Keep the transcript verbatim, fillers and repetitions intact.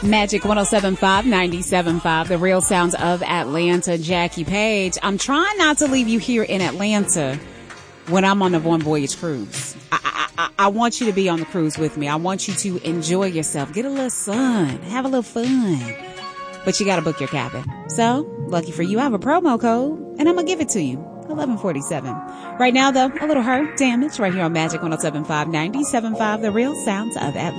Magic one oh seven point five, ninety-seven point five, the real sounds of Atlanta. Jackie Page. I'm trying not to leave you here in Atlanta when I'm on the One Voyage cruise. I, I, I want you to be on the cruise with me. I want you to enjoy yourself. Get a little sun. Have a little fun. But you got to book your cabin. So, lucky for you, I have a promo code, and I'm going to give it to you. eleven forty-seven. Right now, though, a little hurt damage right here on Magic one oh seven point five, ninety-seven point five, the real sounds of Atlanta.